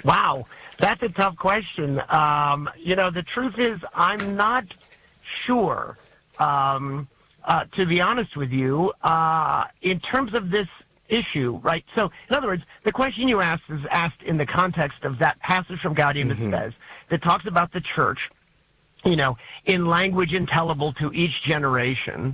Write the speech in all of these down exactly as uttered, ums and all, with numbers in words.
Wow, that's a tough question. Um, you know, the truth is, I'm not sure. Um, uh, to be honest with you, uh, in terms of this issue, right? So, in other words, the question you asked is asked in the context of that passage from Gaudium Mm-hmm. et Spes that talks about the church, you know, in language intelligible to each generation,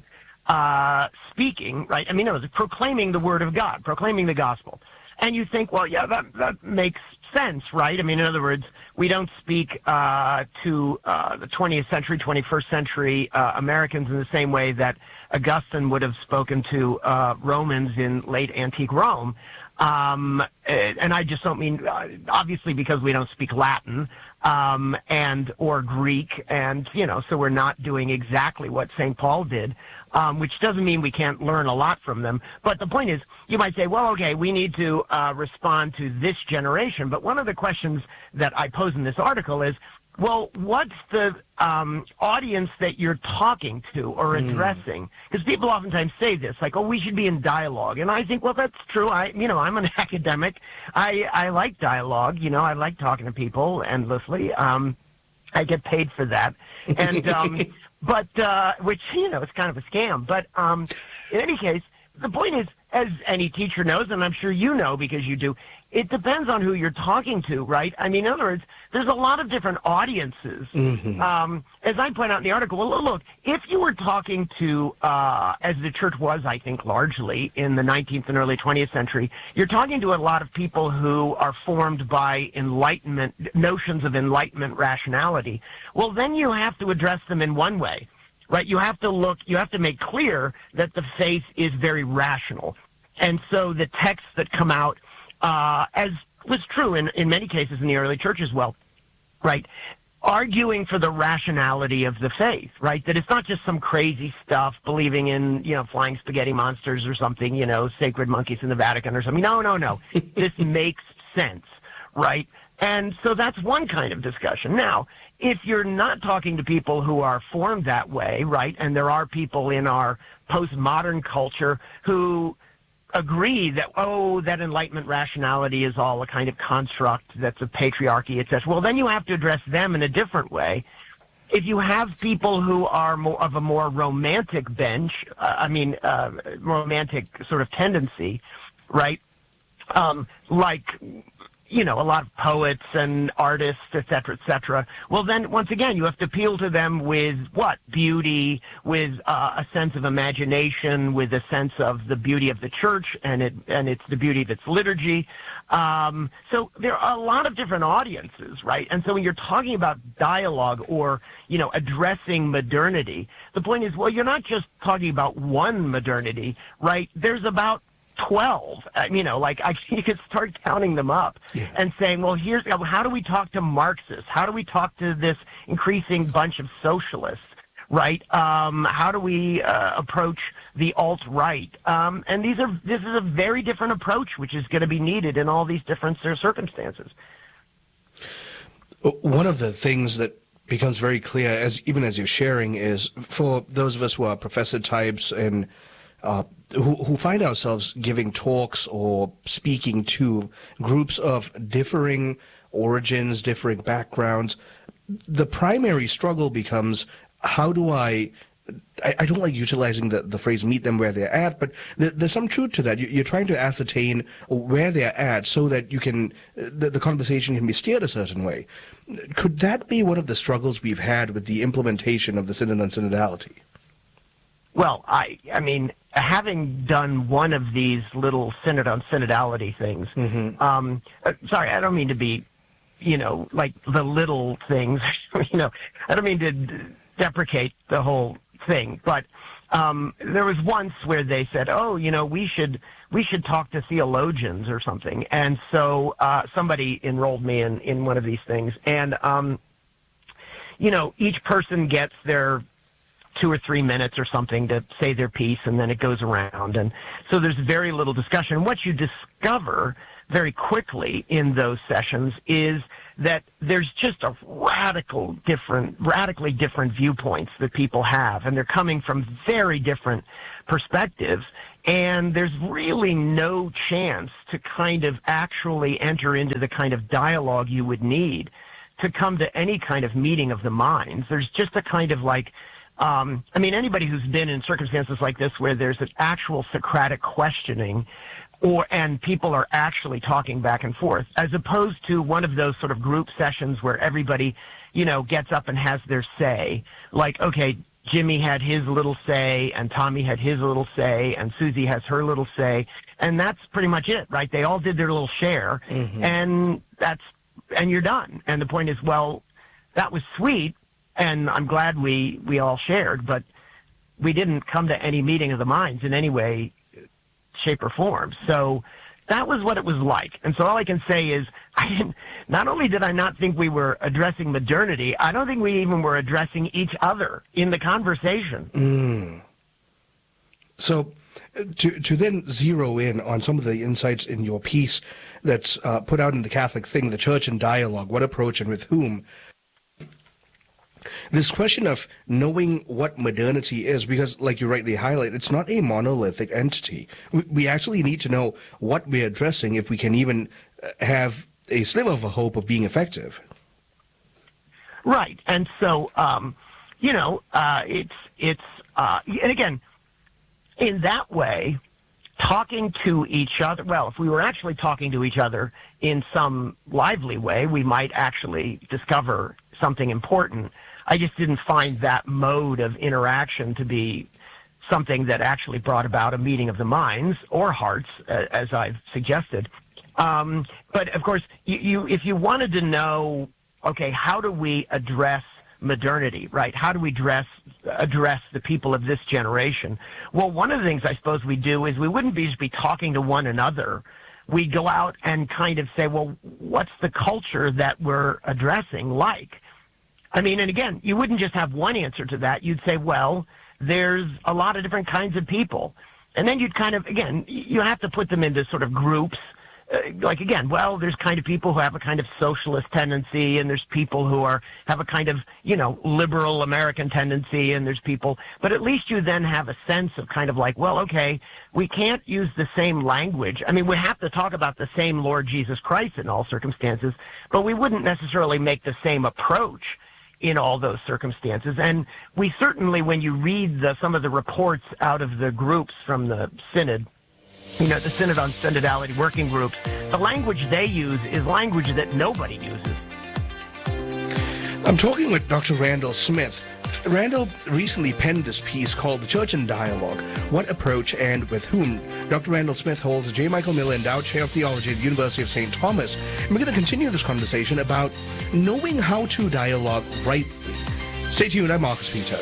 uh, speaking, right? I mean, no, proclaiming the word of God, proclaiming the gospel. And you think, well, yeah, that, that makes sense, right? I mean, in other words, we don't speak uh, to uh, the twentieth century, twenty-first century uh, Americans in the same way that Augustine would have spoken to uh, Romans in late antique Rome. Um, and I just don't mean, uh, obviously, because we don't speak Latin um, and or Greek, and, you know, so we're not doing exactly what Saint Paul did. Um, which doesn't mean we can't learn a lot from them. But the point is, you might say, well, okay, we need to uh, respond to this generation. But one of the questions that I pose in this article is, well, what's the um, audience that you're talking to or addressing? Because mm. people oftentimes say this, like, oh, we should be in dialogue. And I think, well, that's true. I, you know, I'm an academic. I, I like dialogue. You know, I like talking to people endlessly. Um, I get paid for that. And, um, But, uh, which, you know, it's kind of a scam. But um, in any case, the point is, as any teacher knows, and I'm sure you know because you do, it depends on who you're talking to, right? I mean, in other words, there's a lot of different audiences. Mm-hmm. Um, as I point out in the article, well, look, if you were talking to, uh, as the church was, I think, largely in the nineteenth and early twentieth century, you're talking to a lot of people who are formed by enlightenment, notions of enlightenment rationality. Well, then you have to address them in one way, right? You have to look, you have to make clear that the faith is very rational. And so the texts that come out, uh, as was true in, in many cases in the early church as well, right, arguing for the rationality of the faith, right, that it's not just some crazy stuff, believing in, you know, flying spaghetti monsters or something, you know, sacred monkeys in the Vatican or something. No, no, no. This makes sense, right? And so that's one kind of discussion. Now, if you're not talking to people who are formed that way, right, and there are people in our postmodern culture who agree that, oh, that Enlightenment rationality is all a kind of construct that's a patriarchy, et cetera, well, then you have to address them in a different way. If you have people who are more of a more romantic bench, uh, I mean, uh, romantic sort of tendency, right, um, like, you know, a lot of poets and artists, et cetera, et cetera. Well, then, once again, you have to appeal to them with what? Beauty, with uh, a sense of imagination, with a sense of the beauty of the church, and it and it's the beauty of its liturgy. Um, so there are a lot of different audiences, right? And so when you're talking about dialogue or, you know, addressing modernity, the point is, well, you're not just talking about one modernity, right? There's about twelve, you know, like I, you could start counting them up yeah. and saying, well, here's, how do we talk to Marxists? How do we talk to this increasing bunch of socialists, right? Um, how do we uh, approach the alt-right? Um, and these are, this is a very different approach, which is going to be needed in all these different circumstances. One of the things that becomes very clear, as even as you're sharing, is for those of us who are professor types and Uh, who, who find ourselves giving talks or speaking to groups of differing origins, differing backgrounds, the primary struggle becomes, how do I, I, I don't like utilizing the, the phrase meet them where they're at, but there, there's some truth to that. You, you're trying to ascertain where they're at so that you can, the, the conversation can be steered a certain way. Could that be one of the struggles we've had with the implementation of the Synod on Synodality? Well, I, I mean, having done one of these little synod on synodality things, mm-hmm. um, uh, sorry, I don't mean to be, you know, like the little things, you know, I don't mean to d- deprecate the whole thing, but um, there was once where they said, oh, you know, we should we should talk to theologians or something, and so uh, somebody enrolled me in, in one of these things, and, um, you know, each person gets their two or three minutes or something to say their piece, and then it goes around. And so there's very little discussion. What you discover very quickly in those sessions is that there's just a radical different, radically different viewpoints that people have, and they're coming from very different perspectives. And there's really no chance to kind of actually enter into the kind of dialogue you would need to come to any kind of meeting of the minds. There's just a kind of like, um, I mean, anybody who's been in circumstances like this where there's an actual Socratic questioning, or and people are actually talking back and forth, as opposed to one of those sort of group sessions where everybody, you know, gets up and has their say. Like, okay, Jimmy had his little say, and Tommy had his little say, and Susie has her little say, and that's pretty much it, right? They all did their little share, mm-hmm. and that's and you're done. And the point is, well, that was sweet, and I'm glad we we all shared, but we didn't come to any meeting of the minds in any way, shape, or form. So that was what it was like. And so all I can say is, I didn't, not only did I not think we were addressing modernity, I don't think we even were addressing each other in the conversation. Mm. So to to then zero in on some of the insights in your piece that's uh, put out in the Catholic Thing, the Church in Dialogue, what approach and with whom, this question of knowing what modernity is, because like you rightly highlight, it's not a monolithic entity. We, we actually need to know what we're addressing if we can even have a sliver of a hope of being effective. Right. And so, um, you know, uh, it's, it's, uh, and again, in that way, talking to each other, well, if we were actually talking to each other in some lively way, we might actually discover something important. I just didn't find that mode of interaction to be something that actually brought about a meeting of the minds or hearts, uh, as I've suggested. Um, but of course, you, you, if you wanted to know, okay, how do we address modernity, right? How do we address address the people of this generation? Well, one of the things I suppose we do is we wouldn't be just be talking to one another. We'd go out and kind of say, well, what's the culture that we're addressing like? I mean, and again, you wouldn't just have one answer to that. You'd say, well, there's a lot of different kinds of people. And then you'd kind of, again, you have to put them into sort of groups. Uh, like, again, well, there's kind of people who have a kind of socialist tendency, and there's people who are have a kind of, you know, liberal American tendency, and there's people. But at least you then have a sense of kind of like, well, okay, we can't use the same language. I mean, we have to talk about the same Lord Jesus Christ in all circumstances, but we wouldn't necessarily make the same approach in all those circumstances. And we certainly, when you read the, some of the reports out of the groups from the Synod, you know, the Synod on Synodality working groups, the language they use is language that nobody uses. I'm talking with Doctor Randall Smith. Randall recently penned this piece called The Church in Dialogue, What Approach and With Whom. Doctor Randall Smith holds the J. Michael Miller Endowed Chair of Theology at the University of Saint Thomas. And we're going to continue this conversation about knowing how to dialogue rightly. Stay tuned, I'm Marcus Peter.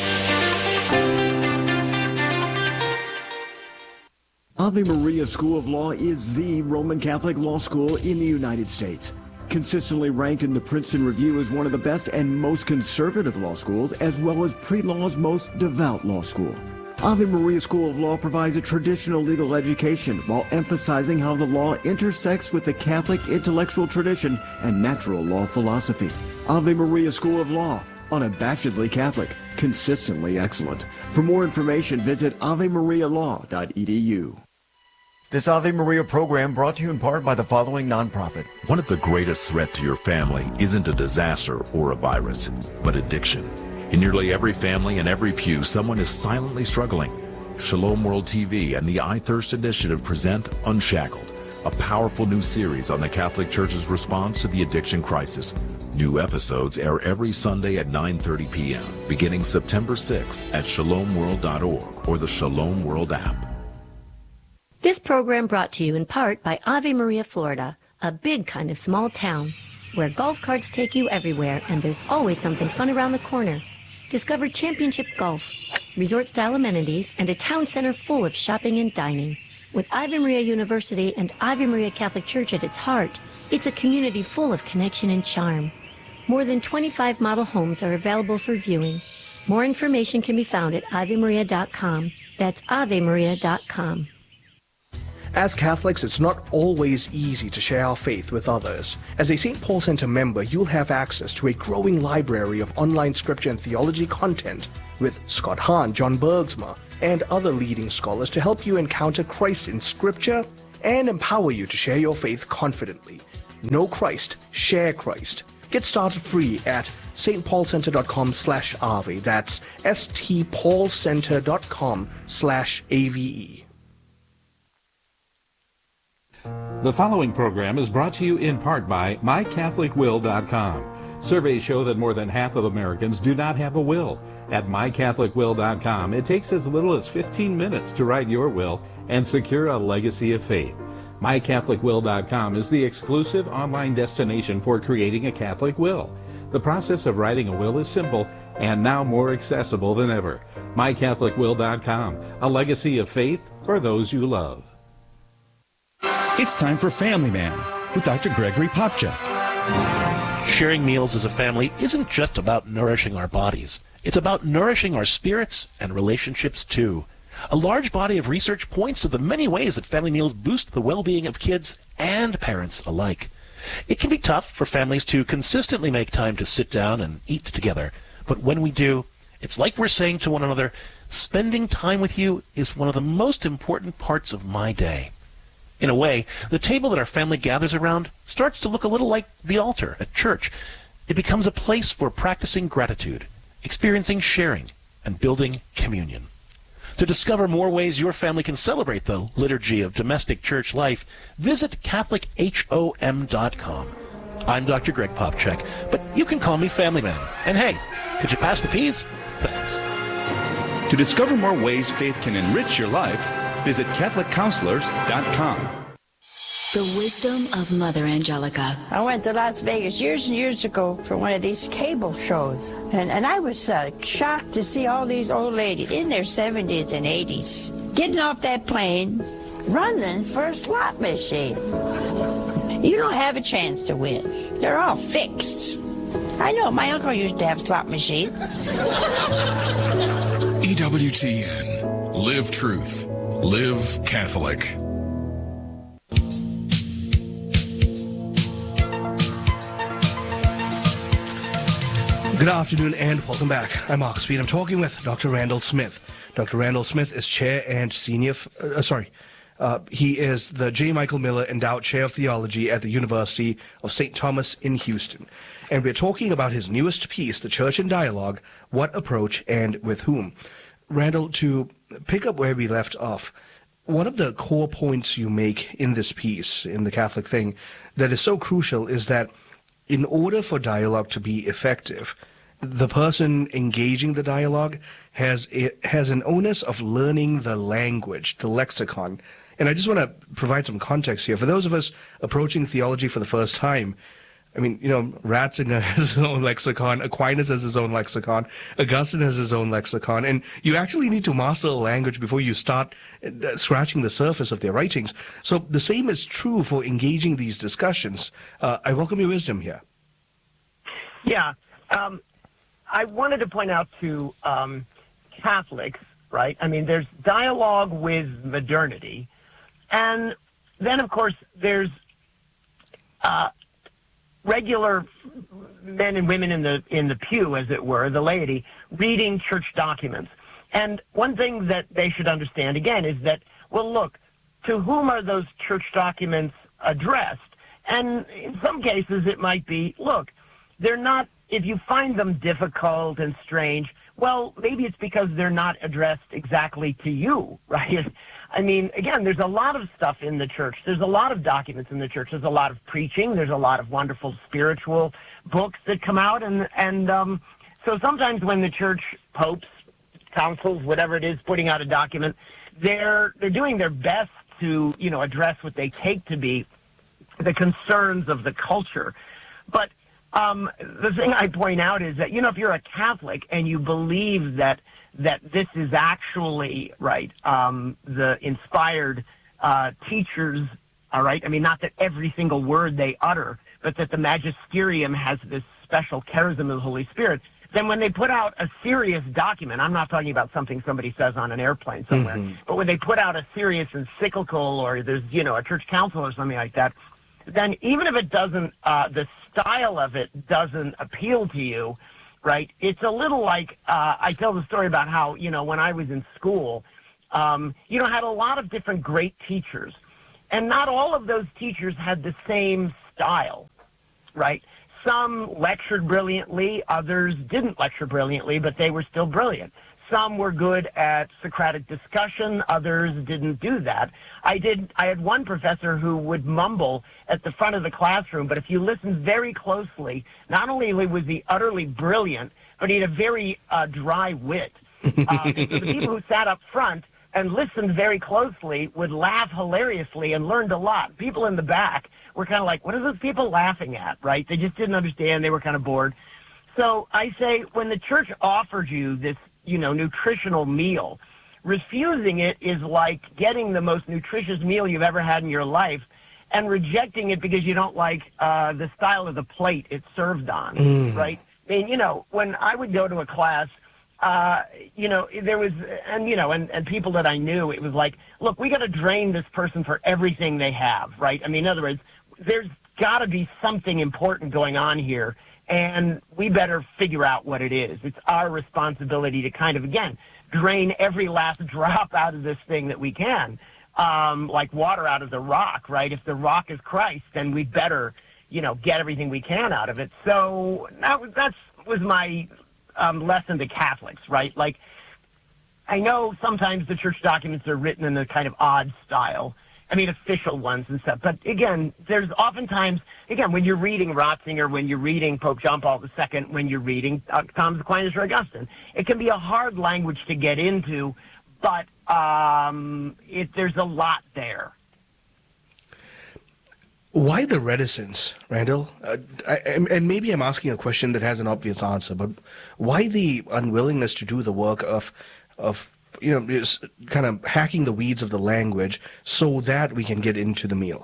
Ave Maria School of Law is the Roman Catholic law school in the United States. Consistently ranked in the Princeton Review as one of the best and most conservative law schools, as well as pre-law's most devout law school. Ave Maria School of Law provides a traditional legal education while emphasizing how the law intersects with the Catholic intellectual tradition and natural law philosophy. Ave Maria School of Law, unabashedly Catholic, consistently excellent. For more information, visit ave maria law dot e d u. This Ave Maria program brought to you in part by the following nonprofit. One of the greatest threats to your family isn't a disaster or a virus, but addiction. In nearly every family and every pew, someone is silently struggling. Shalom World T V and the iThirst Initiative present Unshackled, a powerful new series on the Catholic Church's response to the addiction crisis. New episodes air every Sunday at nine thirty p.m., beginning September sixth at shalom world dot org or the Shalom World app. This program brought to you in part by Ave Maria, Florida, a big kind of small town where golf carts take you everywhere and there's always something fun around the corner. Discover championship golf, resort-style amenities, and a town center full of shopping and dining. With Ave Maria University and Ave Maria Catholic Church at its heart, it's a community full of connection and charm. More than twenty-five model homes are available for viewing. More information can be found at ave maria dot com. That's ave maria dot com. As Catholics, it's not always easy to share our faith with others. As a Saint Paul Center member, you'll have access to a growing library of online scripture and theology content with Scott Hahn, John Bergsma, and other leading scholars to help you encounter Christ in Scripture and empower you to share your faith confidently. Know Christ, share Christ. Get started free at stpaulcenter.com slash AVE. That's stpaulcenter.com slash AVE. The following program is brought to you in part by my catholic will dot com. Surveys show that more than half of Americans do not have a will. At my catholic will dot com, it takes as little as fifteen minutes to write your will and secure a legacy of faith. my catholic will dot com is the exclusive online destination for creating a Catholic will. The process of writing a will is simple and now more accessible than ever. my catholic will dot com, a legacy of faith for those you love. It's time for Family Man with Doctor Gregory Popcak. Sharing meals as a family isn't just about nourishing our bodies. It's about nourishing our spirits and relationships too. A large body of research points to the many ways that family meals boost the well-being of kids and parents alike. It can be tough for families to consistently make time to sit down and eat together. But when we do, it's like we're saying to one another, spending time with you is one of the most important parts of my day. In a way, the table that our family gathers around starts to look a little like the altar at church. It becomes a place for practicing gratitude, experiencing sharing, and building communion. To discover more ways your family can celebrate the liturgy of domestic church life, visit catholic hom dot com. I'm Doctor Greg Popcak, but you can call me Family Man. And hey, could you pass the peas? Thanks. To discover more ways faith can enrich your life, visit catholic counselors dot com. The wisdom of Mother Angelica. I went to Las Vegas years and years ago for one of these cable shows, and, and I was uh, shocked to see all these old ladies in their seventies and eighties getting off that plane, running for a slot machine. You don't have a chance to win. They're all fixed. I know, my uncle used to have slot machines. E W T N. Live truth. Live Catholic. Good afternoon and welcome back. I'm Mark Speed. I'm talking with Doctor Randall Smith. Doctor Randall Smith is chair and senior, uh, sorry, uh, he is the J. Michael Miller Endowed Chair of Theology at the University of Saint Thomas in Houston. And we're talking about his newest piece, The Church in Dialogue, What Approach and With Whom. Randall, to pick up where we left off, one of the core points you make in this piece, in the Catholic thing, that is so crucial is that in order for dialogue to be effective, the person engaging the dialogue has a, has an onus of learning the language, the lexicon. And I just want to provide some context here. For those of us approaching theology for the first time, I mean, you know, Ratzinger has his own lexicon, Aquinas has his own lexicon, Augustine has his own lexicon, and you actually need to master a language before you start uh, scratching the surface of their writings. So the same is true for engaging these discussions. Uh, I welcome your wisdom here. Yeah. Um, I wanted to point out to um, Catholics, right? I mean, there's dialogue with modernity, and then, of course, there's uh, regular men and women in the in the pew, as it were, the laity, reading church documents. And one thing that they should understand, again, is that, well, look, to whom are those church documents addressed? And in some cases, it might be, look, they're not, if you find them difficult and strange, well, maybe it's because they're not addressed exactly to you, right? I mean, again, there's a lot of stuff in the church. There's a lot of documents in the church. There's a lot of preaching. There's a lot of wonderful spiritual books that come out. And, and um, so sometimes when the church, popes, councils, whatever it is, putting out a document, they're they're doing their best to, you know, address what they take to be the concerns of the culture. But um, the thing I point out is that, you know, if you're a Catholic and you believe that that this is actually, right, um, the inspired uh, teachers, all right, I mean, not that every single word they utter, but that the magisterium has this special charism of the Holy Spirit, then when they put out a serious document, I'm not talking about something somebody says on an airplane somewhere, mm-hmm. but when they put out a serious encyclical or there's, you know, a church council or something like that, then even if it doesn't, uh, the style of it doesn't appeal to you, right? It's a little like, uh, I tell the story about how, you know, when I was in school, um, you know, had a lot of different great teachers. And not all of those teachers had the same style, right? Some lectured brilliantly, others didn't lecture brilliantly, but they were still brilliant. Some were good at Socratic discussion, others didn't do that. I did. I had one professor who would mumble at the front of the classroom, but if you listened very closely, not only was he utterly brilliant, but he had a very uh, dry wit. Uh, and so the people who sat up front and listened very closely would laugh hilariously and learned a lot. People in the back were kind of like, what are those people laughing at, right? They just didn't understand. They were kind of bored. So I say, when the church offers you this, you know, nutritional meal, refusing it is like getting the most nutritious meal you've ever had in your life and rejecting it because you don't like uh, the style of the plate it's served on, mm. right? I mean, you know, when I would go to a class, uh, you know, there was, and, you know, and, and people that I knew, it was like, look, we got to drain this person for everything they have, right? I mean, in other words, there's got to be something important going on here, and we better figure out what it is. It's our responsibility to kind of, again, drain every last drop out of this thing that we can, um, like water out of the rock, right? If the rock is Christ, then we better, you know, get everything we can out of it. So that was, that was my um, lesson to Catholics, right? Like, I know sometimes the church documents are written in a kind of odd style. I mean, official ones and stuff. But again, there's oftentimes, again, when you're reading Ratzinger, when you're reading Pope John Paul the Second, when you're reading uh, Thomas Aquinas or Augustine, it can be a hard language to get into, but um, it, there's a lot there. Why the reticence, Randall? Uh, I, and maybe I'm asking a question that has an obvious answer, but why the unwillingness to do the work of, of you know, just kind of hacking the weeds of the language so that we can get into the meal?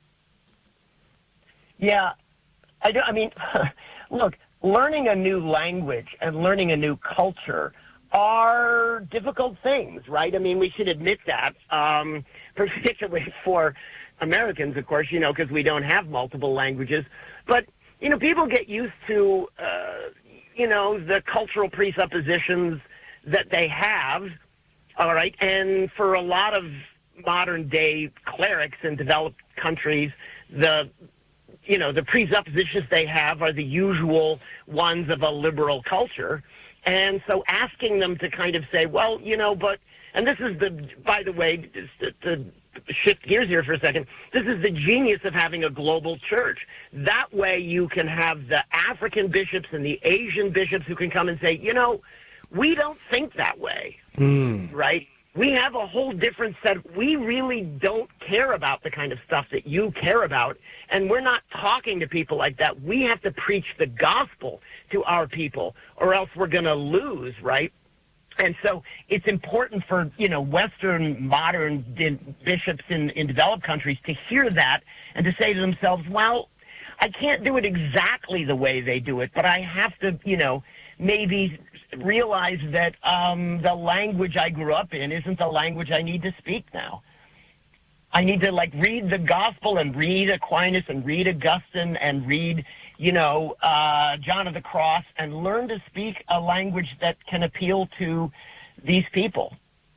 Yeah, I, do, I mean, look, learning a new language and learning a new culture are difficult things, right? I mean, we should admit that, um, particularly for Americans, of course, you know, because we don't have multiple languages. But, you know, people get used to, uh, you know, the cultural presuppositions that they have. All right, and for a lot of modern-day clerics in developed countries, the, you know, the presuppositions they have are the usual ones of a liberal culture. And so asking them to kind of say, well, you know, but, and this is the, by the way, to, to shift gears here for a second, this is the genius of having a global church. That way you can have the African bishops and the Asian bishops who can come and say, you know, we don't think that way, mm. right? We have a whole different set. We really don't care about the kind of stuff that you care about, and we're not talking to people like that. We have to preach the gospel to our people, or else we're going to lose, right? And so it's important for, you know, Western modern bishops in, in developed countries to hear that and to say to themselves, well, I can't do it exactly the way they do it, but I have to, you know, maybe realize that um, the language I grew up in isn't the language I need to speak now. I need to, like, read the gospel and read Aquinas and read Augustine and read, you know, uh, John of the Cross and learn to speak a language that can appeal to these people.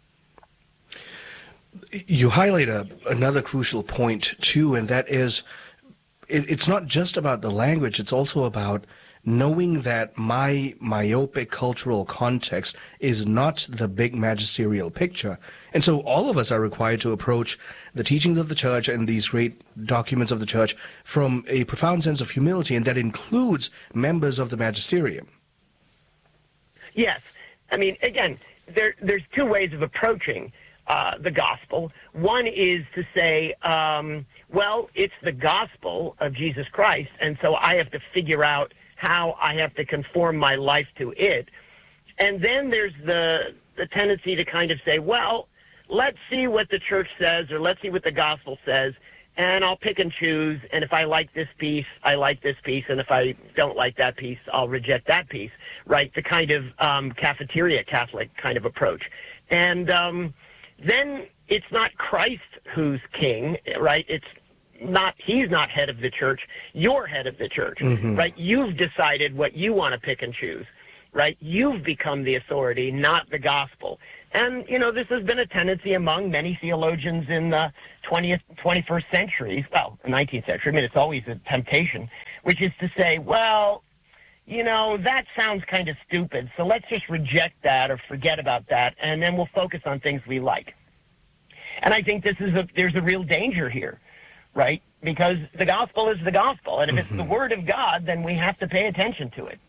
You highlight a, another crucial point, too, and that is it, it's not just about the language, it's also about knowing that my myopic cultural context is not the big magisterial picture. And so all of us are required to approach the teachings of the church and these great documents of the church from a profound sense of humility, and that includes members of the magisterium. Yes. I mean, again, there, there's two ways of approaching uh, the gospel. One is to say, um, well, it's the gospel of Jesus Christ, and so I have to figure out how I have to conform my life to it. And then there's the the tendency to kind of say, well, let's see what the church says, or let's see what the gospel says, and I'll pick and choose, and if I like this piece, I like this piece, and if I don't like that piece, I'll reject that piece, right? The kind of um, cafeteria Catholic kind of approach. And um, then it's not Christ who's king, right? It's not, he's not head of the church, you're head of the church, mm-hmm. right? You've decided what you want to pick and choose. right? You've become the authority, not the gospel. And, you know, this has been a tendency among many theologians in the twentieth, twenty-first centuries, well, the nineteenth century. I mean, it's always a temptation, which is to say, well, you know, that sounds kind of stupid, so let's just reject that or forget about that, and then we'll focus on things we like. And I think this is a, there's a real danger here, right? Because the gospel is the gospel, and if mm-hmm. it's the word of God, then we have to pay attention to it.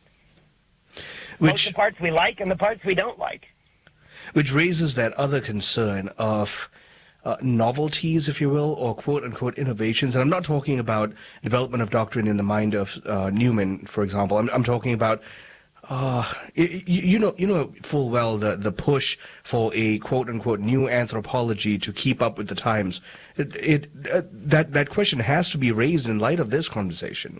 Which, both the parts we like and the parts we don't like. Which raises that other concern of uh, novelties, if you will, or quote-unquote innovations. And I'm not talking about development of doctrine in the mind of uh, Newman, for example. I'm, I'm talking about, uh, you, you know you know full well the, the push for a quote-unquote new anthropology to keep up with the times. It, it uh, that, that question has to be raised in light of this conversation.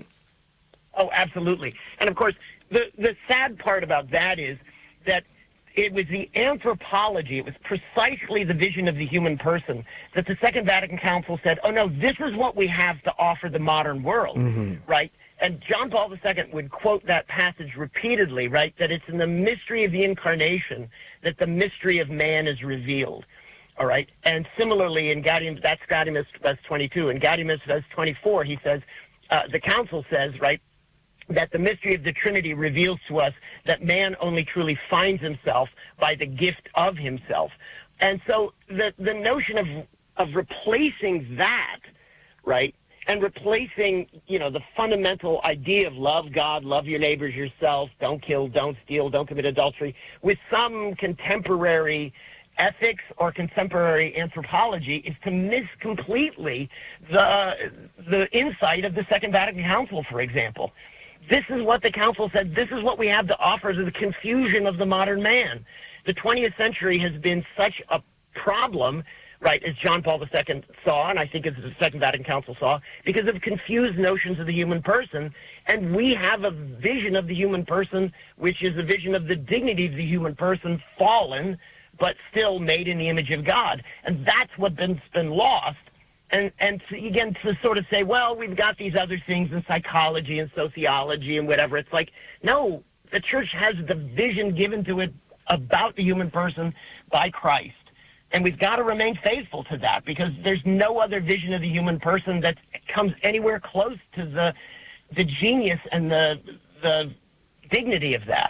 Oh, absolutely. And, of course, the, the sad part about that is that it was the anthropology, it was precisely the vision of the human person that the Second Vatican Council said, oh, no, this is what we have to offer the modern world, mm-hmm. right? And John Paul the Second would quote that passage repeatedly, right, that it's in the mystery of the incarnation that the mystery of man is revealed, all right? And similarly, in Gaudium, that's Gaudium Spes twenty-two. In Gaudium Spes twenty-four, he says, uh, the Council says, right, that the mystery of the Trinity reveals to us that man only truly finds himself by the gift of himself. And so the the notion of of replacing that, right, and replacing, you know, the fundamental idea of love God, love your neighbors yourself, don't kill, don't steal, don't commit adultery, with some contemporary ethics or contemporary anthropology is to miss completely the the insight of the Second Vatican Council, for example. This is what the Council said. This is what we have to offer to the confusion of the modern man. The twentieth century has been such a problem, right, as John Paul the Second saw, and I think as the Second Vatican Council saw, because of confused notions of the human person. And we have a vision of the human person, which is a vision of the dignity of the human person, fallen, but still made in the image of God. And that's what's been, been lost. And, and to, again, to sort of say, well, we've got these other things in psychology and sociology and whatever. It's like, no, the church has the vision given to it about the human person by Christ. And we've got to remain faithful to that, because there's no other vision of the human person that comes anywhere close to the the genius and the the dignity of that.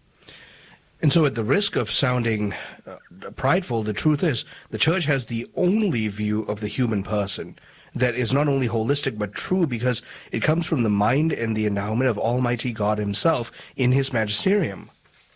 And so at the risk of sounding uh, prideful, the truth is the church has the only view of the human person that is not only holistic but true, because it comes from the mind and the endowment of Almighty God himself in his magisterium.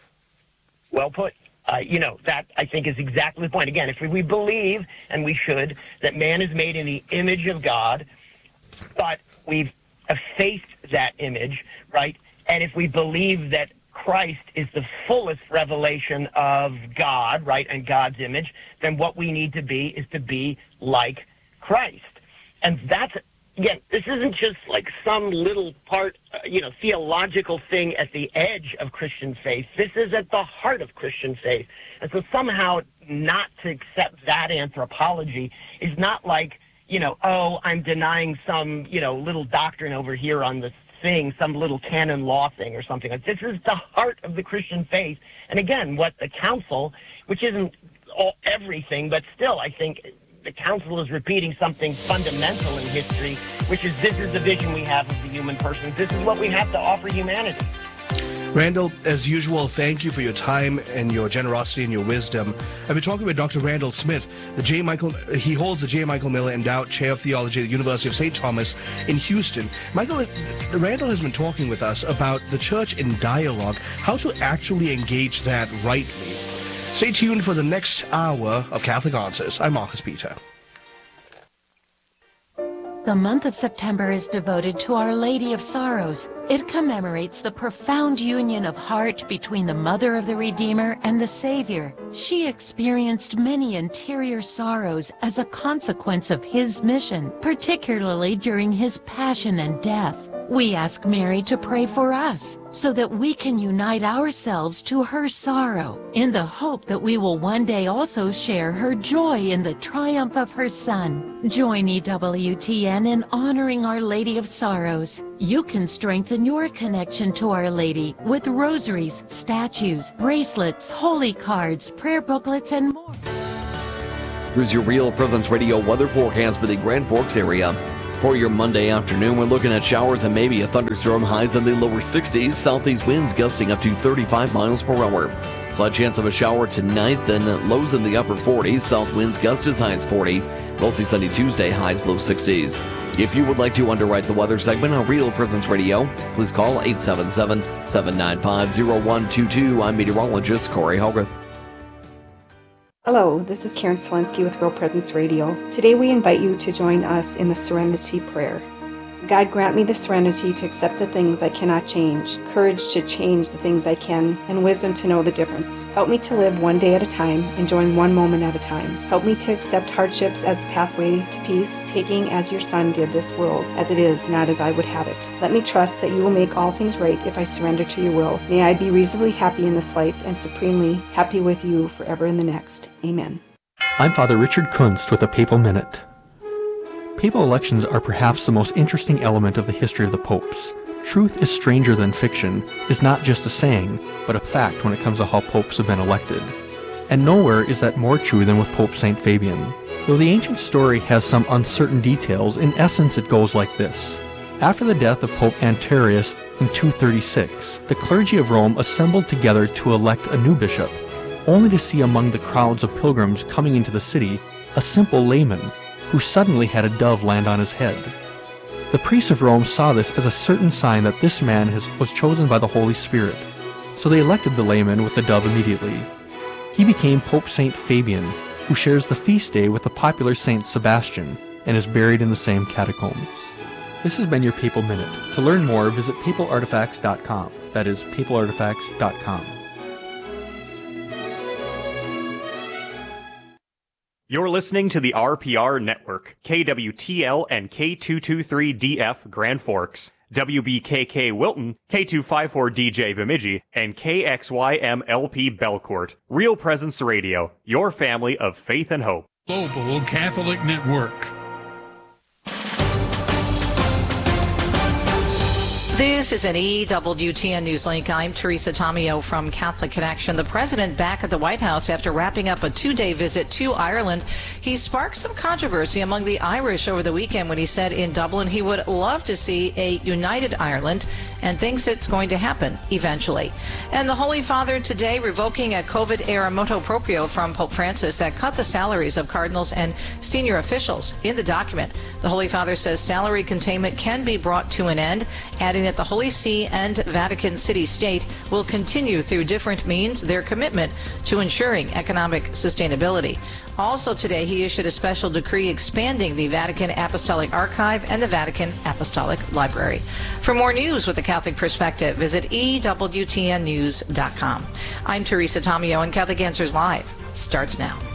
Well put. Uh, you know, that, I think, is exactly the point. Again, if we believe, and we should, that man is made in the image of God, but we've effaced that image, right? And if we believe that Christ is the fullest revelation of God, right, and God's image, then what we need to be is to be like Christ. And that's, again, this isn't just like some little part, uh, you know, theological thing at the edge of Christian faith. This is at the heart of Christian faith. And so somehow not to accept that anthropology is not like, you know, oh, I'm denying some, you know, little doctrine over here on this thing, some little canon law thing or something. Like, this is the heart of the Christian faith. And again, what the council, which isn't all, everything, but still, I think the council is repeating something fundamental in history, which is this is the vision we have of the human person. This is what we have to offer humanity. Randall, as usual, thank you for your time and your generosity and your wisdom. I've been talking with Doctor Randall Smith. The J. Michael, he holds the J. Michael Miller Endowed Chair of Theology at the University of Saint Thomas in Houston. Michael, Randall has been talking with us about the church in dialogue, how to actually engage that rightly. Stay tuned for the next hour of Catholic Answers. I'm Marcus Peter. The month of September is devoted to Our Lady of Sorrows. It commemorates the profound union of heart between the Mother of the Redeemer and the Savior. She experienced many interior sorrows as a consequence of his mission, particularly during his passion and death. We ask Mary to pray for us so that we can unite ourselves to her sorrow in the hope that we will one day also share her joy in the triumph of her Son. Join E W T N in honoring Our Lady of Sorrows. You can strengthen your connection to Our Lady with rosaries, statues, bracelets, holy cards, prayer booklets, and more. Here's your Real Presence Radio weather forecast for the Grand Forks area. For your Monday afternoon, we're looking at showers and maybe a thunderstorm, highs in the lower sixties, southeast winds gusting up to thirty-five miles per hour. Slight chance of a shower tonight, then lows in the upper forties, south winds gust as high as forty. Mostly sunny Tuesday, highs low sixties. If you would like to underwrite the weather segment on Real Presence Radio, please call eight seven seven, seven nine five, zero one two two. I'm meteorologist Corey Hogarth. Hello, this is Karen Selensky with Real Presence Radio. Today we invite you to join us in the Serenity Prayer. God, grant me the serenity to accept the things I cannot change, courage to change the things I can, and wisdom to know the difference. Help me to live one day at a time, enjoying one moment at a time. Help me to accept hardships as a pathway to peace, taking as your Son did this world, as it is, not as I would have it. Let me trust that you will make all things right if I surrender to your will. May I be reasonably happy in this life and supremely happy with you forever in the next. Amen. I'm Father Richard Kunst with a Papal Minute. Papal elections are perhaps the most interesting element of the history of the popes. Truth is stranger than fiction is not just a saying, but a fact when it comes to how popes have been elected. And nowhere is that more true than with Pope Saint Fabian. Though the ancient story has some uncertain details, in essence it goes like this. After the death of Pope Antarius in two thirty-six, the clergy of Rome assembled together to elect a new bishop, only to see among the crowds of pilgrims coming into the city a simple layman, who suddenly had a dove land on his head. The priests of Rome saw this as a certain sign that this man has, was chosen by the Holy Spirit, so they elected the layman with the dove immediately. He became Pope Saint Fabian, who shares the feast day with the popular Saint Sebastian and is buried in the same catacombs. This has been your Papal Minute. To learn more, visit papal artifacts dot com. That is papal artifacts dot com. You're listening to the R P R Network, K W T L and K two twenty-three D F Grand Forks, W B K K Wilton, K two fifty-four D J Bemidji, and K X Y M L P Belcourt. Real Presence Radio, your family of faith and hope. Global Catholic Network. This is an E W T N Newslink. I'm Teresa Tomeo from Catholic Connection. The president back at the White House after wrapping up a two-day visit to Ireland. He sparked some controversy among the Irish over the weekend when he said in Dublin he would love to see a united Ireland and thinks it's going to happen eventually. And the Holy Father today revoking a COVID-era motu proprio from Pope Francis that cut the salaries of cardinals and senior officials. In the document, the Holy Father says salary containment can be brought to an end, adding that the Holy See and Vatican City State will continue through different means their commitment to ensuring economic sustainability. Also today, he issued a special decree expanding the Vatican Apostolic Archive and the Vatican Apostolic Library. For more news with the Catholic Perspective, visit E W T N news dot com. I'm Teresa Tomeo, and Catholic Answers Live starts now.